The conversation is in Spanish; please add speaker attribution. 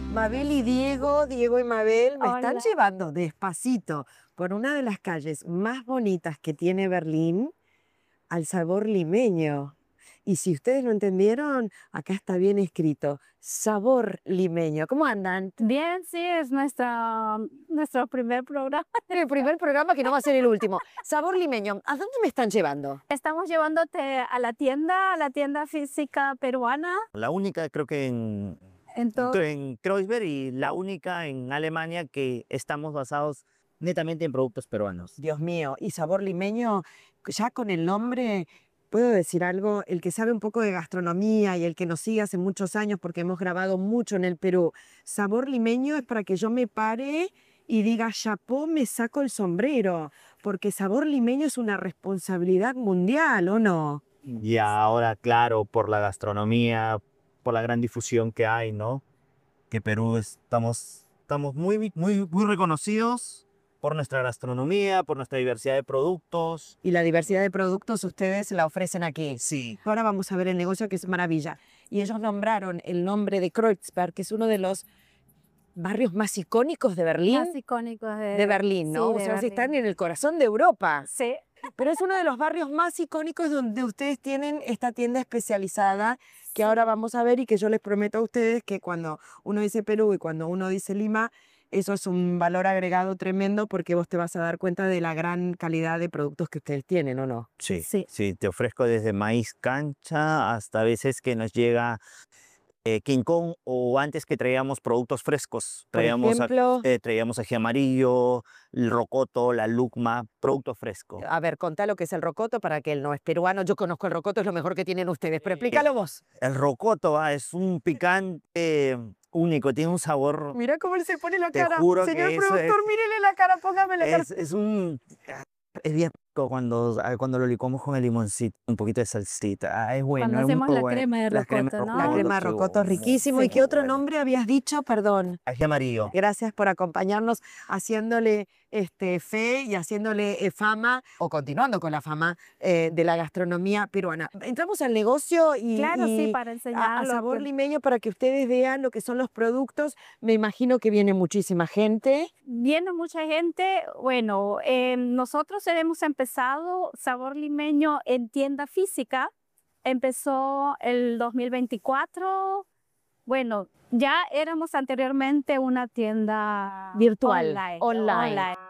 Speaker 1: Mabel y Diego, Diego y Mabel, me están
Speaker 2: Hola.
Speaker 1: llevando despacito por una de las calles más bonitas que tiene Berlín al sabor limeño. Y si ustedes lo entendieron, acá está bien escrito, sabor limeño. ¿Cómo andan?
Speaker 2: Bien, sí, es nuestro primer programa.
Speaker 1: El primer programa que no va a ser el último. Sabor limeño, ¿a dónde me están llevando?
Speaker 2: Estamos llevándote a la tienda física peruana.
Speaker 3: La única creo que en Kreuzberg y la única en Alemania que estamos basados netamente en productos peruanos.
Speaker 1: Dios mío, y sabor limeño, ya con el nombre, puedo decir algo, el que sabe un poco de gastronomía y el que nos sigue hace muchos años porque hemos grabado mucho en el Perú, sabor limeño es para que yo me pare y diga, chapó, me saco el sombrero, porque sabor limeño es una responsabilidad mundial, ¿o no?
Speaker 3: Y ahora, claro, por la gastronomía, por la gran difusión que hay, ¿no? Que Perú estamos muy reconocidos por nuestra gastronomía, por nuestra diversidad de productos.
Speaker 1: Y la diversidad de productos ustedes la ofrecen aquí.
Speaker 3: Sí.
Speaker 1: Ahora vamos a ver el negocio, que es maravilla. Y ellos nombraron el nombre de Kreuzberg, que es uno de los barrios más icónicos de Berlín.
Speaker 2: Más icónicos
Speaker 1: De Berlín, ¿no?
Speaker 2: Sí,
Speaker 1: O
Speaker 2: de
Speaker 1: sea,
Speaker 2: Berlín.
Speaker 1: están en el corazón de Europa.
Speaker 2: Sí,
Speaker 1: Pero es uno de los barrios más icónicos donde ustedes tienen esta tienda especializada que ahora vamos a ver y que yo les prometo a ustedes que cuando uno dice Perú y cuando uno dice Lima, eso es un valor agregado tremendo porque vos te vas a dar cuenta de la gran calidad de productos que ustedes tienen, ¿o no?
Speaker 3: Sí,
Speaker 2: Sí.
Speaker 3: sí, te ofrezco desde maíz cancha hasta a veces que nos llega King Kong, o antes que traíamos productos frescos.
Speaker 1: Por ejemplo,
Speaker 3: Traíamos ají amarillo, el rocoto, la lucma, producto fresco.
Speaker 1: a ver, contá lo que es el rocoto para que él no es peruano. Yo conozco el rocoto, es lo mejor que tienen ustedes, pero explícalo vos.
Speaker 3: El rocoto es un picante único, tiene un sabor.
Speaker 1: Mira cómo él se pone la
Speaker 3: Te
Speaker 1: cara.
Speaker 3: juro
Speaker 1: Señor
Speaker 3: que eso
Speaker 1: productor, mírele la cara, póngame la cara.
Speaker 3: es bien rico cuando lo licuamos con el limoncito, un poquito de salsita. Es bueno,
Speaker 2: Cuando
Speaker 3: es
Speaker 2: hacemos
Speaker 3: muy
Speaker 2: la
Speaker 3: bueno.
Speaker 2: crema de rocoto, ¿no?
Speaker 1: La crema de
Speaker 3: sí,
Speaker 1: rocoto es riquísimo.
Speaker 3: muy
Speaker 1: ¿Y qué otro
Speaker 3: bueno.
Speaker 1: nombre habías dicho? Perdón.
Speaker 3: Ají amarillo.
Speaker 1: Gracias por acompañarnos, haciéndole fe y haciéndole fama, o continuando con la fama de la gastronomía peruana. Entramos al negocio
Speaker 2: Claro, sí, para
Speaker 1: a
Speaker 2: enseñarlo.
Speaker 1: sabor limeño para que ustedes vean lo que son los productos. Me imagino que viene muchísima gente.
Speaker 2: Viene mucha gente. Bueno, nosotros hemos empezado Sabor Limeño en tienda física. Empezó el 2024. Bueno, ya éramos anteriormente una tienda
Speaker 1: Virtual, online.